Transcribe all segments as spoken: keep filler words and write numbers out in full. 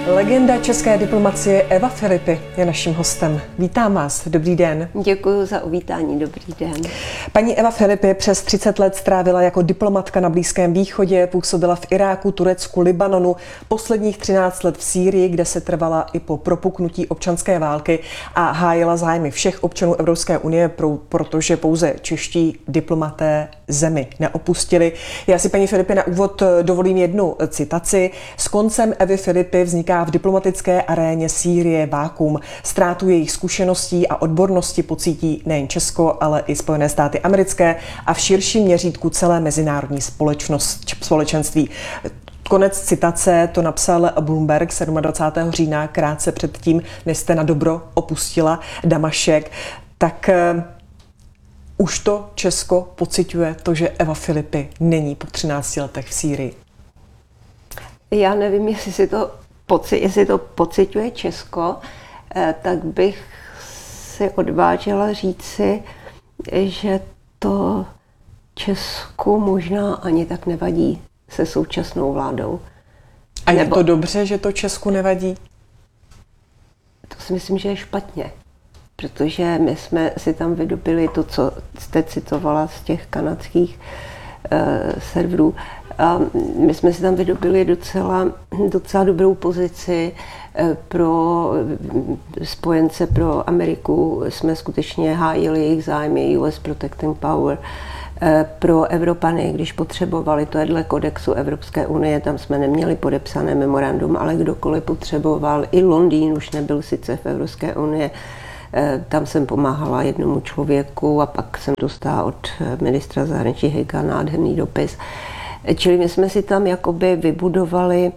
Legenda české diplomacie Eva Filipy je naším hostem. Vítám vás, dobrý den. Děkuji za uvítání, dobrý den. Paní Eva Filipy přes třicet let strávila jako diplomatka na Blízkém východě, působila v Iráku, Turecku, Libanonu, posledních třináct let v Sýrii, kde se trvala i po propuknutí občanské války a hájila zájmy všech občanů Evropské unie, protože pouze čeští diplomaté zemi neopustili. Já si paní Filipy na úvod dovolím jednu citaci. S koncem Evy Filipy vzniká v diplomatické aréně Sýrie vákuum. Ztrátu jejich zkušeností a odbornosti pocítí nejen Česko, ale i Spojené státy americké a v širším měřítku celé mezinárodní společnost, společenství. Konec citace, to napsal Bloomberg dvacátého sedmého října, krátce předtím, než jste na dobro opustila Damašek. Tak už to Česko pociťuje to, že Eva Filipy není po třinácti letech v Sýrii? Já nevím, jestli, si to, poci, jestli to pociťuje Česko, tak bych si odvážela říci, že to Česku možná ani tak nevadí se současnou vládou. A je Nebo... to dobře, že to Česku nevadí? To si myslím, že je špatně. Protože my jsme si tam vydobili to, co jste citovala z těch kanadských uh, serverů. A my jsme si tam vydobili docela, docela dobrou pozici pro spojence, pro Ameriku. Jsme skutečně hájili jejich zájmy, U S Protecting Power. Pro Evropany, když potřebovali, to je dle kodexu Evropské unie, tam jsme neměli podepsané memorandum, ale kdokoliv potřeboval, i Londýn už nebyl sice v Evropské unie, tam jsem pomáhala jednomu člověku a pak jsem dostala od ministra zahraničí Higga nádherný dopis. Čili my jsme si tam jakoby vybudovali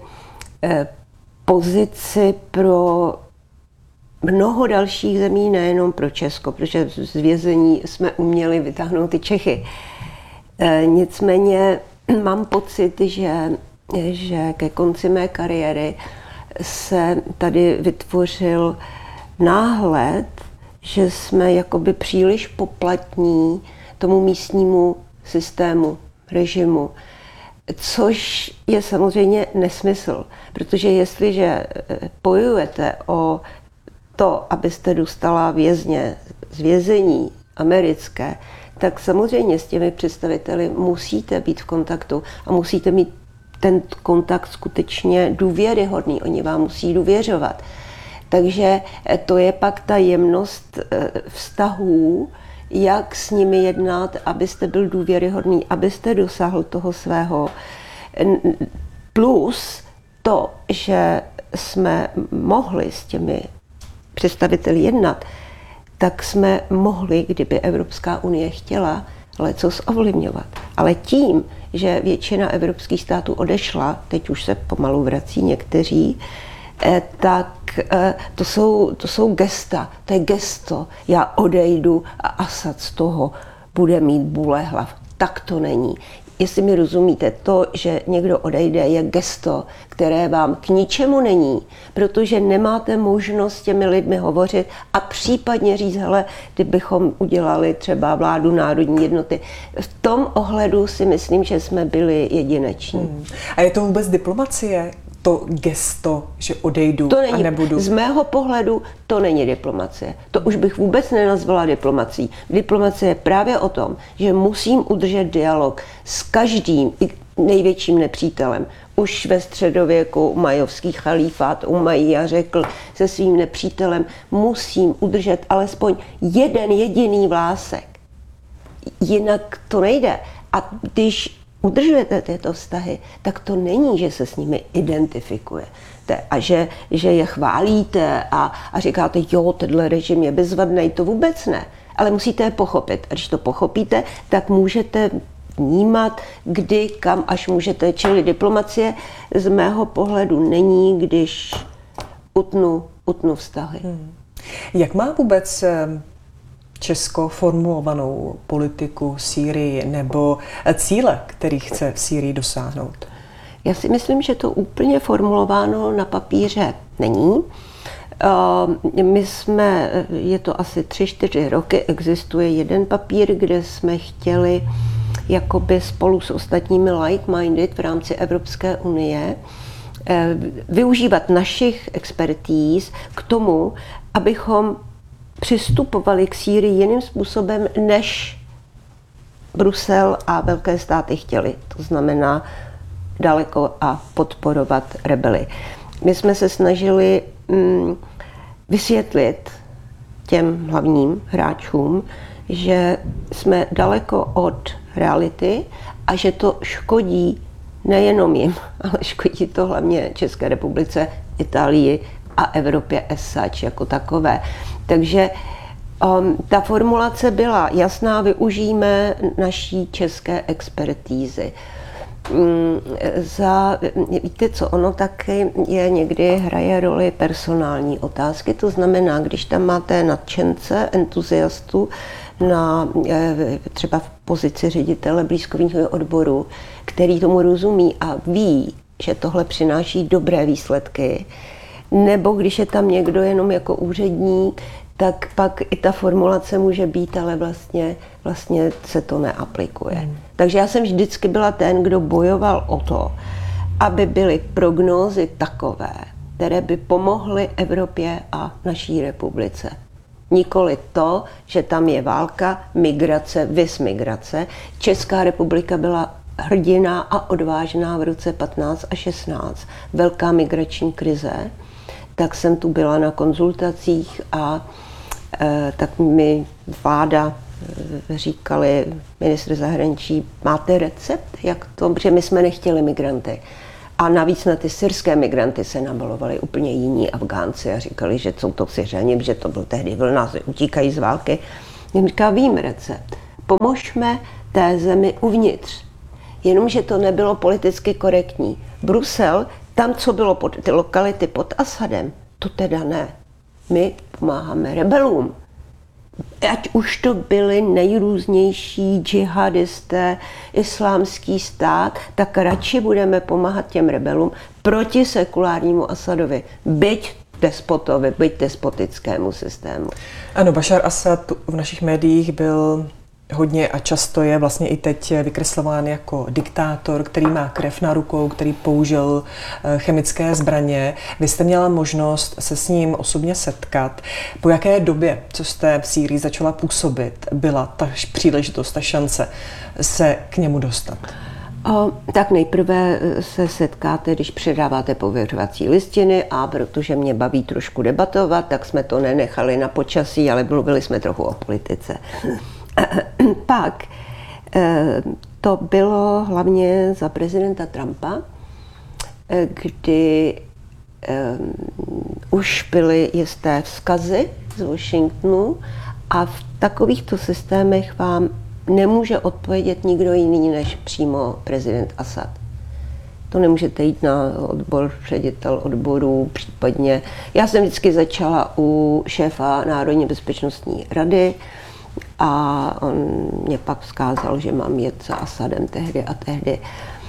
pozici pro mnoho dalších zemí, nejenom pro Česko, protože z vězení jsme uměli vytáhnout i Čechy. Nicméně mám pocit, že, že ke konci mé kariéry se tady vytvořil náhled, že jsme jakoby příliš poplatní tomu místnímu systému, režimu, což je samozřejmě nesmysl, protože jestliže bojujete o to, abyste dostala vězně z vězení americké, tak samozřejmě s těmi představiteli musíte být v kontaktu a musíte mít ten kontakt skutečně důvěryhodný, oni vám musí důvěřovat. Takže to je pak ta jemnost vztahů, jak s nimi jednat, abyste byl důvěryhodný, abyste dosáhl toho svého. Plus to, že jsme mohli s těmi představiteli jednat, tak jsme mohli, kdyby Evropská unie chtěla, lecos ovlivňovat. Ale tím, že většina evropských států odešla, teď už se pomalu vrací někteří, tak to jsou, to jsou gesta, to je gesto. Já odejdu a Asad z toho bude mít bůle hlav. Tak to není. Jestli mi rozumíte, to, že někdo odejde, je gesto, které vám k ničemu není, protože nemáte možnost s těmi lidmi hovořit a případně říct, hele, kdybychom udělali třeba vládu národní jednoty. V tom ohledu si myslím, že jsme byli jedineční. Hmm. A je to vůbec diplomacie? To gesto, že odejdu to není, a nebudu. Z mého pohledu to není diplomacie. To už bych vůbec nenazvala diplomací. Diplomacie je právě o tom, že musím udržet dialog s každým největším nepřítelem. Už ve středověku majovský chalífát Umayya řekl se svým nepřítelem, musím udržet alespoň jeden jediný vlásek. Jinak to nejde. A když udržujete tyto vztahy, tak to není, že se s nimi identifikujete a že, že je chválíte a, a říkáte, jo, tenhle režim je bezvadný, to vůbec ne. Ale musíte je pochopit. A když to pochopíte, tak můžete vnímat, kdy, kam až můžete. Čili diplomacie z mého pohledu není, když utnu, utnu vztahy. Hmm. Jak má vůbec Česko formulovanou politiku Sýrii nebo cíle, který chce v Sýrii dosáhnout? Já si myslím, že to úplně formulováno na papíře není. My jsme, je to asi tři, čtyři roky, existuje jeden papír, kde jsme chtěli jakoby spolu s ostatními like-minded v rámci Evropské unie využívat našich expertíz k tomu, abychom přistupovali k Sýrii jiným způsobem, než Brusel a velké státy chtěli. To znamená daleko a podporovat rebely. My jsme se snažili mm, vysvětlit těm hlavním hráčům, že jsme daleko od reality a že to škodí nejenom jim, ale škodí to hlavně České republice, Itálii a Evropě as such jako takové. Takže um, ta formulace byla jasná, využijeme naší české expertízy. Um, za, víte co, ono taky je někdy hraje roli personální otázky, to znamená, když tam máte nadšence, entuziastu, na třeba v pozici ředitele blízkovýchodního odboru, který tomu rozumí a ví, že tohle přináší dobré výsledky, nebo když je tam někdo jenom jako úředník, tak pak i ta formulace může být, ale vlastně, vlastně se to neaplikuje. Hmm. Takže já jsem vždycky byla ten, kdo bojoval o to, aby byly prognózy takové, které by pomohly Evropě a naší republice. Nikoli to, že tam je válka, migrace, vis migrace. Česká republika byla hrdiná a odvážná v roce patnáct a šestnáct. Velká migrační krize. Tak jsem tu byla na konzultacích a e, tak mi vláda e, říkali, ministr zahraničí, máte recept, jak to, protože my jsme nechtěli migranty. A navíc na ty syrské migranty se nabalovali úplně jiní Afgánci a říkali, že jsou to Syřani, že to byl tehdy vlna, utíkají z války. Jím říká, vím recept. Pomožme té zemi uvnitř. Jenomže to nebylo politicky korektní. Brusel, tam, co bylo pod, ty lokality pod Asadem, to teda ne. My pomáháme rebelům. Ať už to byli nejrůznější džihadisté, islámský stát, tak radši budeme pomáhat těm rebelům proti sekulárnímu Asadovi, byť despotovi, byť despotickému systému. Ano, Bašar Asad v našich médiích byl hodně a často je vlastně i teď vykreslován jako diktátor, který má krev na rukou, který použil chemické zbraně. Vy jste měla možnost se s ním osobně setkat. Po jaké době, co jste v Sýrii začala působit, byla ta příležitost, ta šance se k němu dostat? O, tak nejprve se setkáte, když předáváte pověřovací listiny a protože mě baví trošku debatovat, tak jsme to nenechali na počasí, ale mluvili jsme trochu o politice. Pak to bylo hlavně za prezidenta Trumpa, kdy už byly jisté vzkazy z Washingtonu a v takovýchto systémech vám nemůže odpovědět nikdo jiný než přímo prezident Asad. To nemůžete jít na odbor, ředitel odborů, případně. Já jsem vždycky začala u šéfa Národní bezpečnostní rady, a on mě pak vzkázal, že mám jet za Asadem tehdy a tehdy.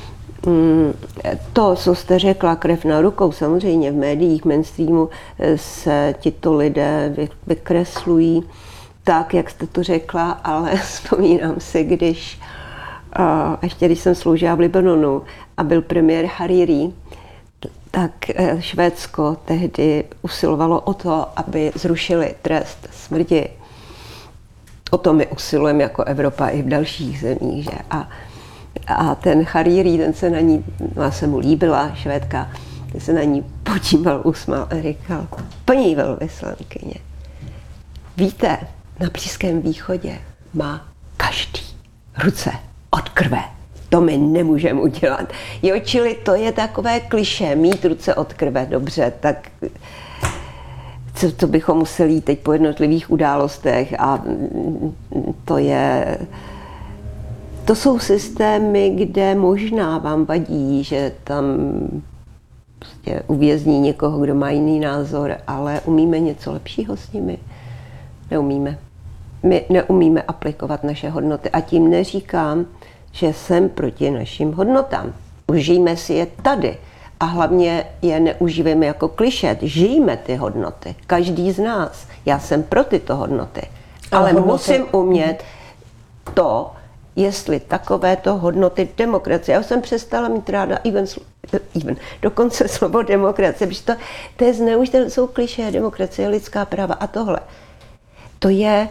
To, co jste řekla, krev na rukou, samozřejmě v médiích mainstreamu se tito lidé vykreslují tak, jak jste to řekla, ale vzpomínám si, když ještě když jsem sloužila v Libanonu a byl premiér Hariri, tak Švédsko tehdy usilovalo o to, aby zrušili trest smrti. O to my usilujeme jako Evropa i v dalších zemích. Že? A, a ten Hariri, ten se na ní, já se mu líbila, Švédka, ten se na ní podíval, usmál a říkal, paní velvyslankyně, víte, na Blízkém východě má každý ruce od krve. To my nemůžeme udělat. Jo, čili to je takové klišé, mít ruce od krve, dobře, tak co, co bychom museli jít teď po jednotlivých událostech a to je, to jsou systémy, kde možná vám vadí, že tam prostě uvězní někoho, kdo má jiný názor, ale umíme něco lepšího s nimi? Neumíme. My neumíme aplikovat naše hodnoty a tím neříkám, že jsem proti našim hodnotám. Užijme si je tady. A hlavně je neužívejme jako klišet. Žijme ty hodnoty. Každý z nás. Já jsem pro tyto hodnoty. Ale, ale musím umět to, jestli takovéto hodnoty demokracie. Já jsem přestala mít ráda even even, dokonce slovo demokracie, protože to, to je zneužitelné, jsou klišé, demokracie, lidská práva a tohle. To je,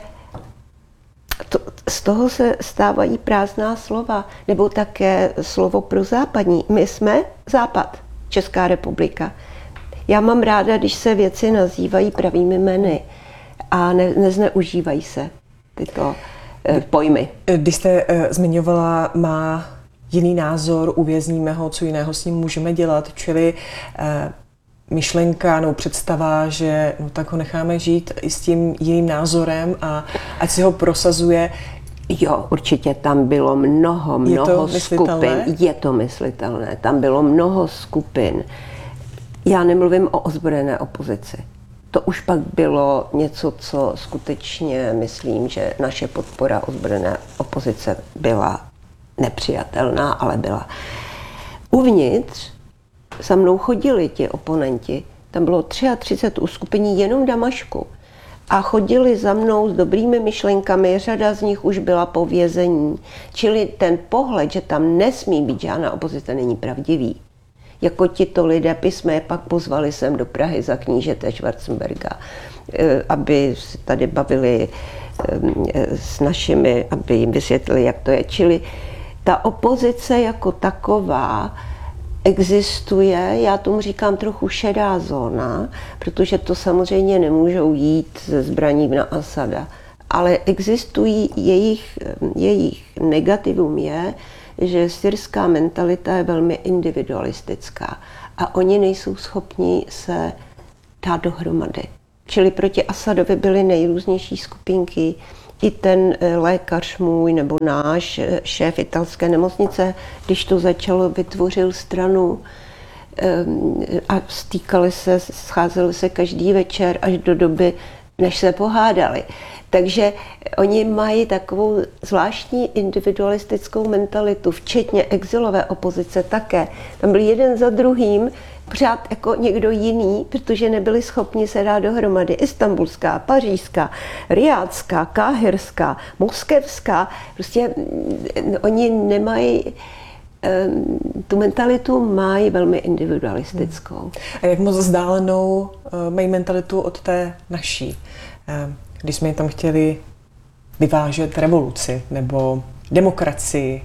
to, z toho se stávají prázdná slova, nebo také slovo pro západní. My jsme Západ, Česká republika. Já mám ráda, když se věci nazývají pravými jmény a ne, nezneužívají se tyto eh, pojmy. Když jste eh, zmiňovala, má jiný názor, uvězníme ho, co jiného s ním můžeme dělat, čili eh, myšlenka nebo představa, že no, tak ho necháme žít i s tím jiným názorem a ať si ho prosazuje. Jo, určitě tam bylo mnoho, mnoho je skupin. Je to myslitelné. Tam bylo mnoho skupin. Já nemluvím o ozbrojené opozici. To už pak bylo něco, co skutečně myslím, že naše podpora ozbrojené opozice byla nepřijatelná, ale byla. Uvnitř za mnou chodili ti oponenti. Tam bylo třicet tři uskupení jenom v Damašku. A chodili za mnou s dobrými myšlenkami, řada z nich už byla po vězení. Čili ten pohled, že tam nesmí být žádná opozice, není pravdivý. Jako tito lidé, jsme je pak pozvali sem do Prahy za knížete Schwarzenberga, aby se tady bavili s našimi, aby jim vysvětlili, jak to je. Čili ta opozice jako taková existuje, já tomu říkám trochu šedá zóna, protože to samozřejmě nemůžou jít ze zbraní na Asada, ale existují, jejich, jejich negativum je, že syrská mentalita je velmi individualistická a oni nejsou schopni se dát dohromady. Čili proti Asadovi byly nejrůznější skupinky, i ten lékař můj nebo náš šéf italské nemocnice, když to začalo, vytvořil stranu a stýkali se, scházeli se každý večer až do doby, než se pohádali. Takže oni mají takovou zvláštní individualistickou mentalitu, včetně exilové opozice také. Tam byl jeden za druhým pořád jako někdo jiný, protože nebyli schopni se dát dohromady. Istanbulská, pařížská, riádská, káhirská, moskevská. Prostě oni nemají, tu mentalitu mají velmi individualistickou. A jak moc vzdálenou mají mentalitu od té naší? Když jsme tam chtěli vyvážet revoluci nebo demokracii?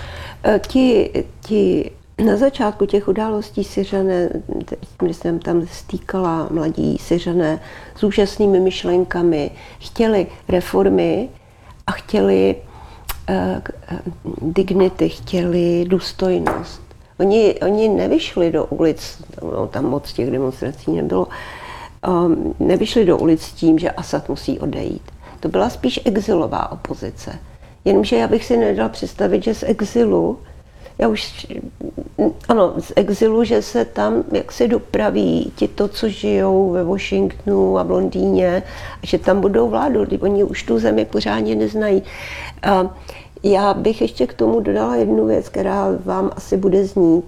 Ti, ti na začátku těch událostí Syřané, když jsem tam stýkala mladí Syřané s úžasnými myšlenkami, chtěli reformy a chtěli uh, dignity, chtěli důstojnost. Oni, oni nevyšli do ulic, no, tam moc těch demonstrací nebylo, um, nevyšli do ulic s tím, že Asad musí odejít. To byla spíš exilová opozice. Jenomže já bych si nedala představit, že z exilu, já už, ano, z exilu, že se tam jaksi dopraví ti to, co žijou ve Washingtonu a v Londýně, a že tam budou vládu, když oni už tu zemi pořádně neznají. A já bych ještě k tomu dodala jednu věc, která vám asi bude znít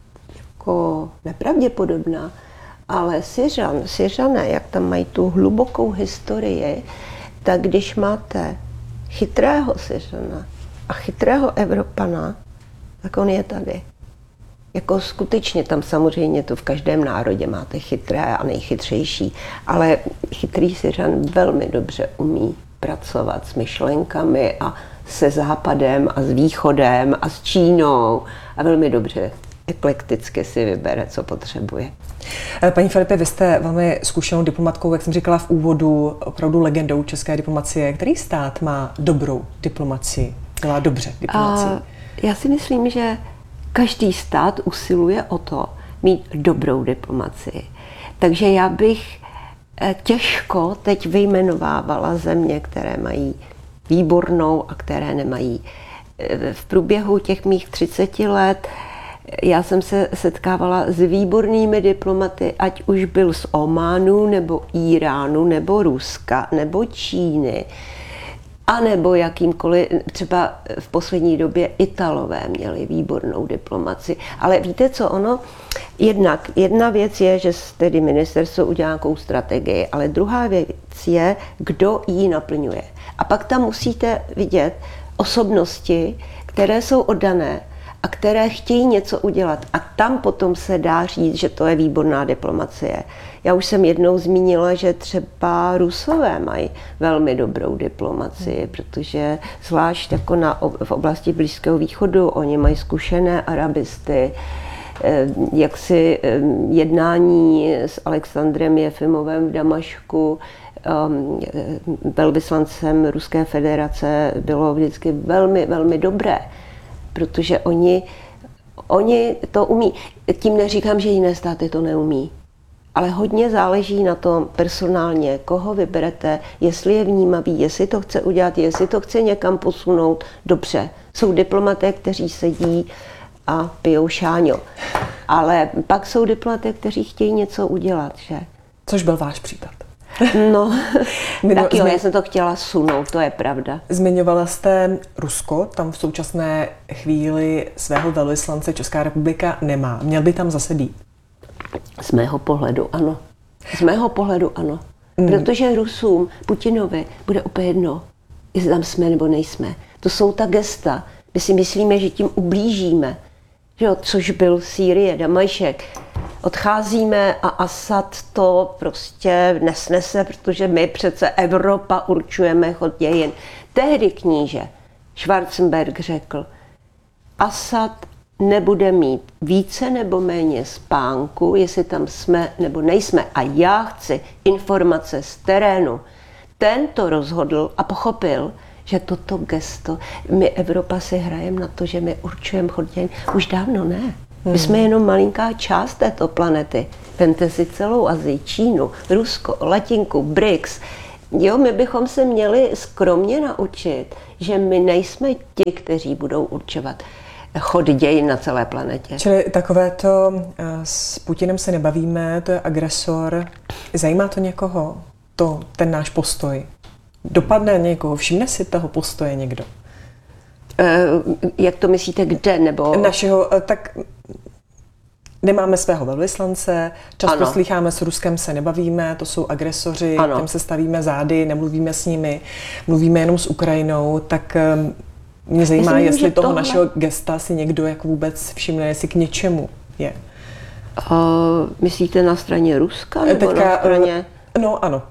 jako nepravděpodobná, ale Syřan, Syřané, jak tam mají tu hlubokou historii, tak když máte chytrého Syřana a chytrého Evropana, tak on je tady. Jako skutečně tam samozřejmě to v každém národě máte chytré a nejchytřejší, ale chytrý Syřan velmi dobře umí pracovat s myšlenkami a se Západem a s Východem a s Čínou a velmi dobře eklekticky si vybere, co potřebuje. Paní Filipe, vy jste velmi zkušenou diplomatkou, jak jsem říkala v úvodu, opravdu legendou české diplomacie. Který stát má dobrou diplomacii? Dělá dobře diplomacii? A já si myslím, že každý stát usiluje o to mít dobrou diplomacii. Takže já bych těžko teď vyjmenovávala země, které mají výbornou a které nemají. V průběhu těch mých třiceti let já jsem se setkávala s výbornými diplomaty, ať už byl z Ománu, nebo Íránu, nebo Ruska, nebo Číny, a nebo jakýmkoliv, třeba v poslední době Italové měli výbornou diplomaci. Ale víte co, ono, jednak, jedna věc je, že tedy ministerstvo udělá nějakou strategii, ale druhá věc je, kdo ji naplňuje. A pak tam musíte vidět osobnosti, které jsou oddané a které chtějí něco udělat. A tam potom se dá říct, že to je výborná diplomacie. Já už jsem jednou zmínila, že třeba Rusové mají velmi dobrou diplomacii, protože zvlášť jako na, v oblasti Blízkého východu oni mají zkušené arabisty, jaksi jednání s Alexandrem Jefimovem v Damašku, velvyslancem Ruské federace, bylo vždycky velmi, velmi dobré, protože oni, oni to umí. Tím neříkám, že jiné státy to neumí, ale hodně záleží na tom personálně, koho vyberete, jestli je vnímavý, jestli to chce udělat, jestli to chce někam posunout. Dobře, jsou diplomaté, kteří sedí a pijou šáňo, ale pak jsou diplomaté, kteří chtějí něco udělat, že? Což byl váš případ. No, Minu, tak jo, zmiň... já jsem to chtěla sunout, to je pravda. Zmiňovala jste Rusko, tam v současné chvíli svého velvyslance Česká republika nemá. Měl by tam zase být? Z mého pohledu ano. Z mého pohledu ano. Mm. Protože Rusům, Putinovi, bude úplně jedno, jestli tam jsme nebo nejsme. To jsou ta gesta. My si myslíme, že tím ublížíme. Jo, což byl Sýrie, Damašek. Odcházíme a Asad to prostě nesnese, protože my přece Evropa určujeme chod dějin. Tehdy kníže Schwarzenberg řekl, Asad nebude mít více nebo méně spánku, jestli tam jsme nebo nejsme. A já chci informace z terénu. Ten to rozhodl a pochopil, že toto gesto, my Evropa si hrajeme na to, že my určujeme chod dějin. Už dávno ne. My jsme jenom malinká část této planety. Vemte si celou Asii, Čínu, Rusko, Latinku, B R I C S. Jo, my bychom se měli skromně naučit, že my nejsme ti, kteří budou určovat chod dějin na celé planetě. Čili takové to s Putinem se nebavíme, to je agresor. Zajímá to někoho, to, ten náš postoj? Dopadne někoho, všimne si toho postoje někdo? Jak to myslíte, kde? Nebo... Našeho, tak nemáme svého velvyslance, často slýcháme, s Ruskem se nebavíme, to jsou agresoři, ano. Těm se stavíme zády, nemluvíme s nimi, mluvíme jenom s Ukrajinou, tak mě zajímá, Myslím, jestli toho tohle... našeho gesta si někdo jak vůbec všimne, jestli k něčemu je. Uh, myslíte na straně Ruska nebo Teďka, na straně... No ano.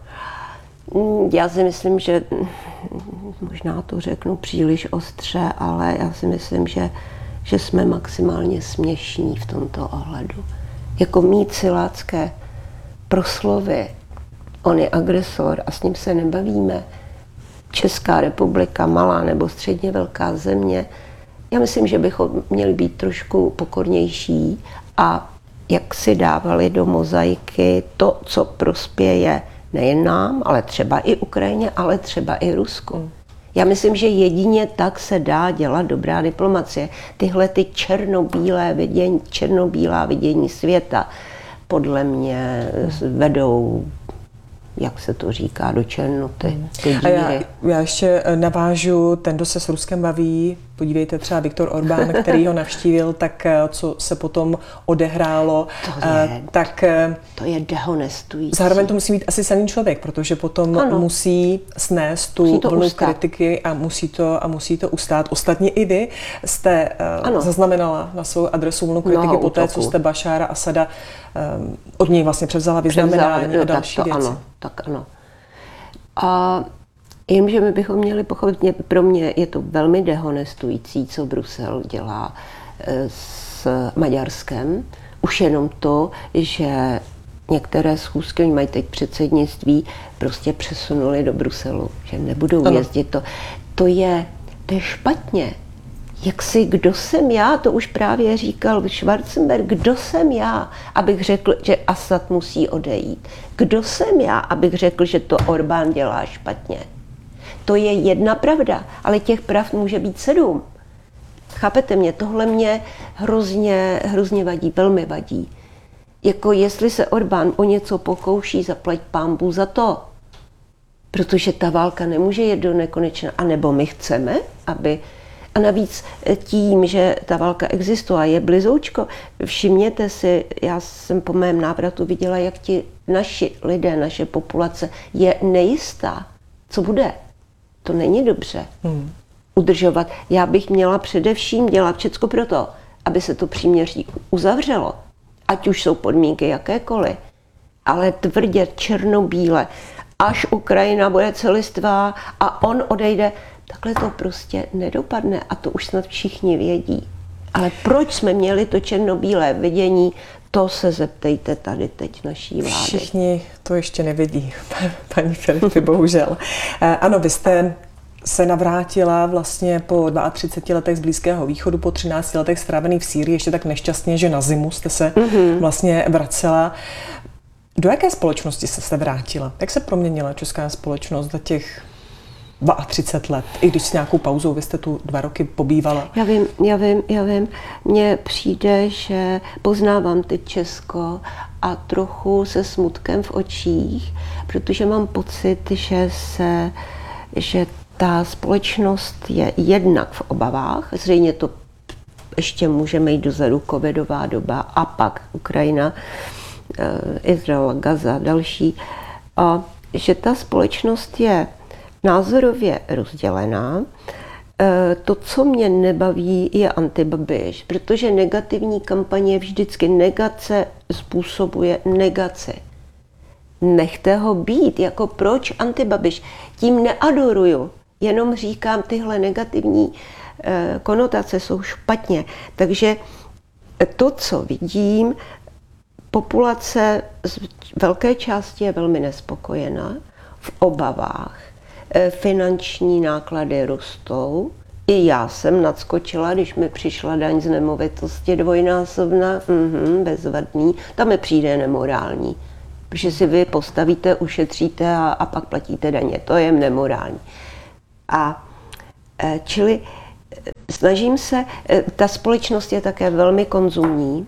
Já si myslím, že možná to řeknu příliš ostře, ale já si myslím, že, že jsme maximálně směšní v tomto ohledu. Jako mít silácké proslovy, on je agresor a s ním se nebavíme. Česká republika, malá nebo středně velká země, já myslím, že bychom měli být trošku pokornější a jak si dávali do mozaiky to, co prospěje nejen nám, ale třeba i Ukrajině, ale třeba i Rusku. Mm. Já myslím, že jedině tak se dá dělat dobrá diplomacie. Tyhle ty černobílé vidění, černobílá vidění světa podle mě vedou, jak se to říká, do černoty. Ty A já, já ještě navážu, ten, kdo se s Ruskem baví, podívejte třeba Viktor Orbán, který ho navštívil, tak co se potom odehrálo, to je, tak to je dehonestující. Zároveň to musí být asi silný člověk, protože potom ano. musí snést tu vlnu kritiky a musí to a musí to ustát. Ostatně i vy jste ano. zaznamenala na svou adresu vlnu kritiky po té, co jste Bašára Asada um, od něj vlastně převzala vyznamenání a další tak to věci. Ano, tak ano. A jenže my bychom měli pochopit, pro mě je to velmi dehonestující, co Brusel dělá s Maďarskem. Už jenom to, že některé schůzky, oni mají teď předsednictví, prostě přesunuli do Bruselu, že nebudou ano. jezdit. To, to, je, to je špatně. Jak si, kdo jsem já, to už právě říkal Schwarzenberg, kdo jsem já, abych řekl, že Asad musí odejít. Kdo jsem já, abych řekl, že to Orbán dělá špatně. To je jedna pravda, ale těch pravd může být sedm. Chápete mě? Tohle mě hrozně, hrozně vadí, velmi vadí. Jako jestli se Orbán o něco pokouší, zaplať pánbůh za to. Protože ta válka nemůže jít do nekonečna. A nebo my chceme, aby... A navíc tím, že ta válka existuje a je blizoučko, všimněte si, já jsem po mém návratu viděla, jak ti naši lidé, naše populace je nejistá. Co bude? To není dobře. Hmm. Udržovat. Já bych měla především dělat všecko pro to, aby se to příměří uzavřelo, ať už jsou podmínky jakékoliv, ale tvrdě černobíle, až Ukrajina bude celistvá a on odejde, takhle to prostě nedopadne a to už snad všichni vědí. Ale proč jsme měli to černobílé vidění, to se zeptejte tady teď naší vlády. Všichni to ještě nevidí, paní Filipy, bohužel. Ano, vy jste se navrátila vlastně po třiceti dvou letech z Blízkého východu, po třinácti letech strávených v Sýrii, ještě tak nešťastně, že na zimu jste se mm-hmm. vlastně vracela. Do jaké společnosti jste se vrátila? Jak se proměnila česká společnost za těch třicet dva let, i když s nějakou pauzou, vy jste tu dva roky pobývala? Já vím, já vím, já vím. Mně přijde, že poznávám teď Česko a trochu se smutkem v očích, protože mám pocit, že se, že ta společnost je jednak v obavách, zřejmě to ještě můžeme jít dozadu, covidová doba a pak Ukrajina, Izrael, Gaza, další, a že ta společnost je názorově rozdělená. To, co mě nebaví, je antibabiš, protože negativní kampaně vždycky negace způsobuje negaci. Nechte ho být, jako proč antibabiš? Tím neadoruju, jenom říkám, tyhle negativní konotace jsou špatně. Takže to, co vidím, populace z velké části je velmi nespokojená, v obavách. Finanční náklady rostou. I já jsem nadskočila, když mi přišla daň z nemovitosti dvojnásobná, mhm, bezvadný, tam mi přijde nemorální. Protože si vy postavíte, ušetříte a, a pak platíte daně. To je nemorální. A čili snažím se, ta společnost je také velmi konzumní.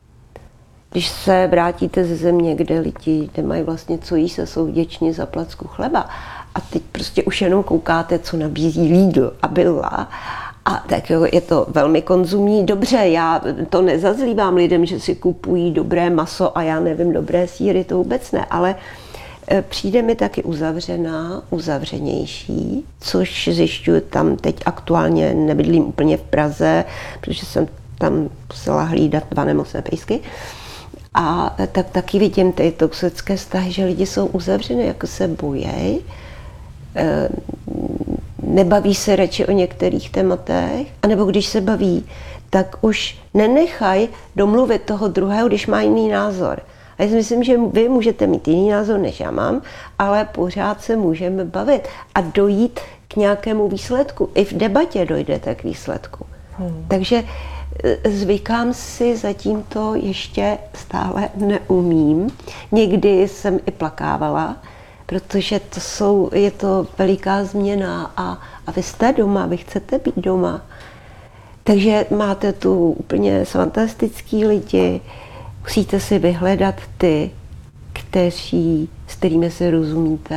Když se vrátíte ze země, kde lidi nemají vlastně co jíst a jsou vděční za placku chleba a teď prostě už jenom koukáte, co nabízí Lidl a Billa, a tak jo, je to velmi konzumní. Dobře, já to nezazlívám lidem, že si kupují dobré maso a já nevím, dobré sýry, to vůbec ne, ale přijde mi taky uzavřená, uzavřenější, což zjišťuju tam teď aktuálně, nebydlím úplně v Praze, protože jsem tam musela hlídat dva nemocné pejsky. A tak taky vidím ty toxické vztahy, že lidi jsou uzavřené, jako se bojí, nebaví se radši o některých tématech, anebo když se baví, tak už nenechají domluvit toho druhého, když má jiný názor. A já si myslím, že vy můžete mít jiný názor, než já mám, ale pořád se můžeme bavit a dojít k nějakému výsledku. I v debatě dojdete k výsledku. Hmm. Takže zvykám si, zatím to ještě stále neumím. Někdy jsem i plakávala, protože to jsou, je to veliká změna a, a vy jste doma, vy chcete být doma. Takže máte tu úplně fantastický lidi, musíte si vyhledat ty, kteří, s kterými se rozumíte.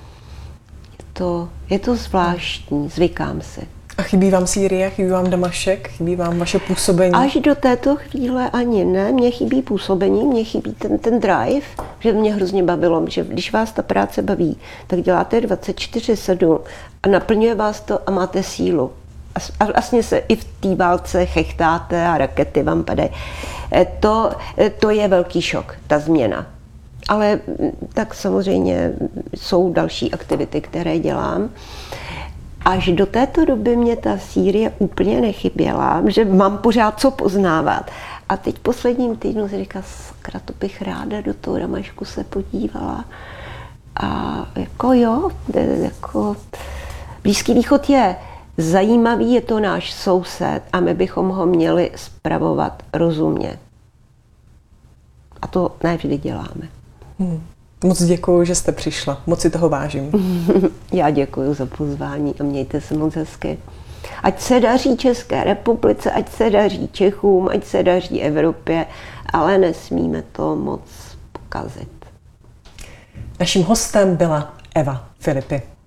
Je to, je to zvláštní, zvykám si. A chybí vám Sýrie, chybí vám Damašek, chybí vám vaše působení? Až do této chvíle ani ne, mně chybí působení, mně chybí ten, ten drive, že mě hrozně bavilo, že když vás ta práce baví, tak děláte dvacet čtyři sedm a naplňuje vás to a máte sílu. A vlastně se i v té válce chechtáte a rakety vám padají. To, to je velký šok, ta změna. Ale tak samozřejmě jsou další aktivity, které dělám. Až do této doby mě ta Sýrie úplně nechyběla, že mám pořád co poznávat. A teď posledním týdnu si říká, sakra, to bych ráda do toho Damašku se podívala. A jako jo, jako Blízký východ je zajímavý, je to náš soused a my bychom ho měli spravovat rozumně. A to ne vždy děláme. Hmm. Moc děkuju, že jste přišla. Moc si toho vážím. Já děkuji za pozvání a mějte se moc hezky. Ať se daří České republice, ať se daří Čechům, ať se daří Evropě, ale nesmíme to moc pokazit. Naším hostem byla Eva Filipy.